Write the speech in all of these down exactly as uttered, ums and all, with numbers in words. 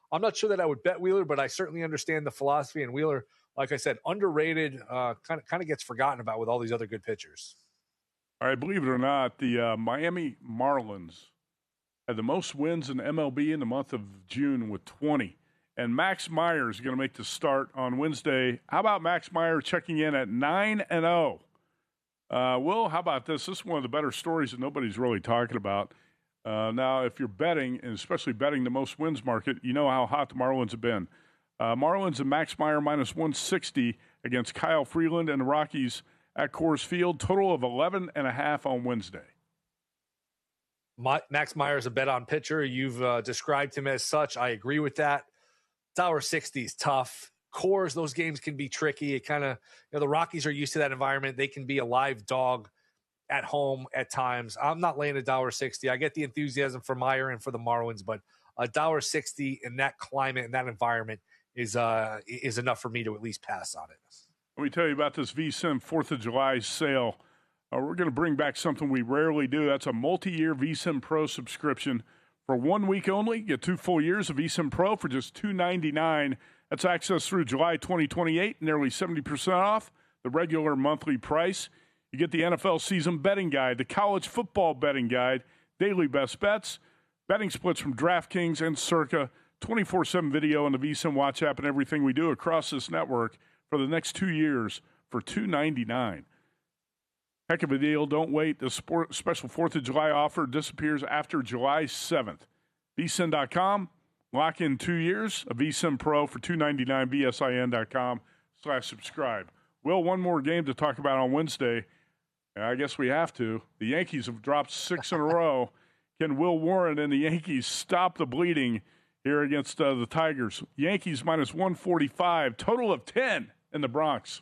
I'm not sure that I would bet Wheeler, but I certainly understand the philosophy. And Wheeler, like I said, underrated, uh, kind of kind of gets forgotten about with all these other good pitchers. All right, believe it or not, the uh, Miami Marlins had the most wins in M L B in the month of June with twenty. And Max Meyer is going to make the start on Wednesday. How about Max Meyer checking in at nine and oh? Uh, Will, how about this? This is one of the better stories that nobody's really talking about. Uh, now, if you're betting, and especially betting the most wins market, you know how hot the Marlins have been. Uh, Marlins and Max Meyer minus one sixty against Kyle Freeland and the Rockies at Coors Field. Total of eleven and a half on Wednesday. My, Max Meyer is a bet-on pitcher. You've uh, described him as such. I agree with that. one sixty is tough. Coors, those games can be tricky. It kind of, you know, the Rockies are used to that environment. They can be a live dog at home at times. I'm not laying a one sixty. I get the enthusiasm for Meyer and for the Marlins, but a one sixty in that climate and that environment is uh, is enough for me to at least pass on it. Let me tell you about this V S I N fourth of July sale. Uh, we're going to bring back something we rarely do. That's a multi-year V S I N Pro subscription. For one week only, get two full years of V S I N Pro for just two ninety-nine. That's access through July twenty twenty-eight, nearly seventy percent off the regular monthly price. You get the N F L season betting guide, the college football betting guide, daily best bets, betting splits from DraftKings and Circa, twenty-four seven video on the V S I N Watch app, and everything we do across this network for the next two years for two ninety-nine. Heck of a deal. Don't wait. The sport, special fourth of July offer disappears after July seventh. V S I N dot com. Lock in two years of V S I N Pro for two ninety-nine. V S I N dot com slash subscribe. Will, one more game to talk about on Wednesday. I guess we have to. The Yankees have dropped six in a row. Can Will Warren and the Yankees stop the bleeding here against uh, the Tigers? Yankees minus one forty-five. Total of ten in the Bronx.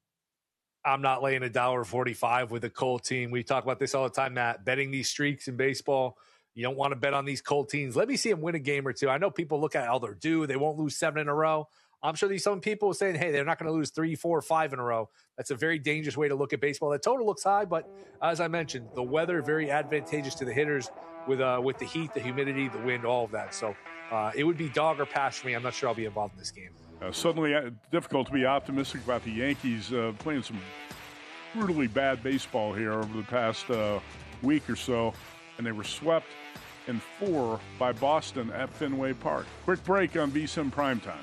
I'm not laying a one forty-five with a cold team. We talk about this all the time, Matt. Betting these streaks in baseball, you don't want to bet on these cold teams. Let me see them win a game or two. I know people look at how they're due. They won't lose seven in a row. I'm sure there's some people saying, hey, they're not going to lose three, four, five in a row. That's a very dangerous way to look at baseball. The total looks high, but as I mentioned, the weather very advantageous to the hitters with uh, with the heat, the humidity, the wind, all of that. So uh, it would be dog or pass for me. I'm not sure I'll be involved in this game. Uh, suddenly uh, difficult to be optimistic about the Yankees uh, playing some brutally bad baseball here over the past uh, week or so, and they were swept in four by Boston at Fenway Park. Quick break on V S I N Primetime.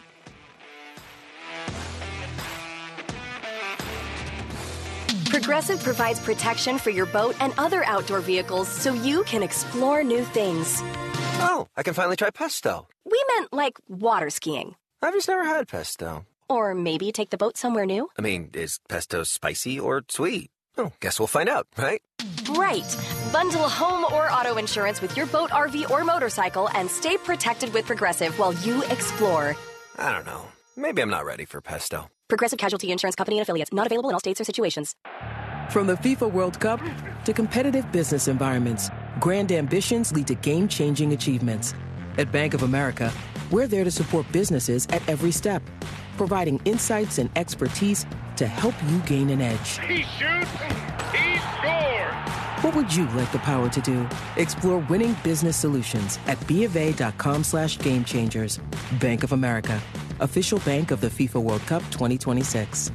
Progressive provides protection for your boat and other outdoor vehicles so you can explore new things. Oh, I can finally try pesto. We meant like water skiing. I've just never had pesto. Or maybe take the boat somewhere new. I mean, is pesto spicy or sweet? Oh, guess we'll find out, right? Right. Bundle home or auto insurance with your boat, R V, or motorcycle and stay protected with Progressive while you explore. I don't know. Maybe I'm not ready for pesto. Progressive Casualty Insurance Company and Affiliates. Not available in all states or situations. From the FIFA World Cup to competitive business environments, grand ambitions lead to game-changing achievements. At Bank of America, we're there to support businesses at every step, providing insights and expertise to help you gain an edge. He shoots, he scores! What would you like the power to do? Explore winning business solutions at BofA.com slash game changers. Bank of America, official bank of the FIFA World Cup twenty twenty-six.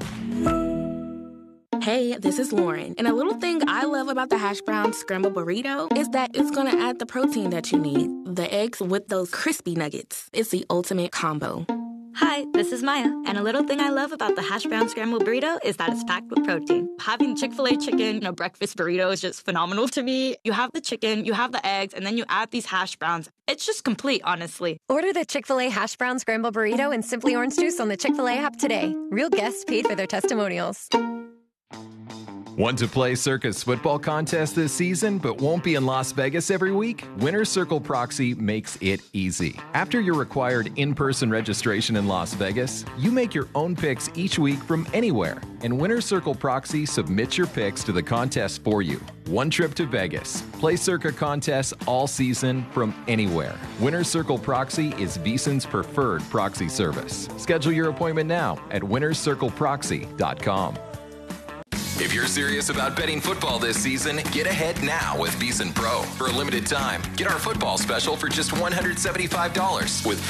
Hey, this is Lauren, and a little thing I love about the hash brown scramble burrito is that it's going to add the protein that you need. The eggs with those crispy nuggets. It's the ultimate combo. Hi, this is Maya, and a little thing I love about the hash brown scramble burrito is that it's packed with protein. Having Chick-fil-A chicken in a breakfast burrito is just phenomenal to me. You have the chicken, you have the eggs, and then you add these hash browns. It's just complete, honestly. Order the Chick-fil-A hash brown scramble burrito and Simply Orange Juice on the Chick-fil-A app today. Real guests paid for their testimonials. Want to play Circa's football contest this season but won't be in Las Vegas every week? Winner Circle Proxy makes it easy. After your required in-person registration in Las Vegas, you make your own picks each week from anywhere, and Winner Circle Proxy submits your picks to the contest for you. One trip to Vegas. Play Circa contests all season from anywhere. Winner Circle Proxy is V S I N's preferred proxy service. Schedule your appointment now at winner circle proxy dot com. If you're serious about betting football this season, get ahead now with V S I N Pro. For a limited time, get our football special for just one hundred seventy-five dollars with